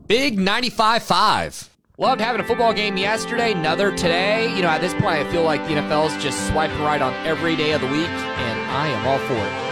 Big 95-5. Loved having a football game yesterday, another today. At this point, I feel like the NFL is just swiping right on every day of the week, and I am all for it.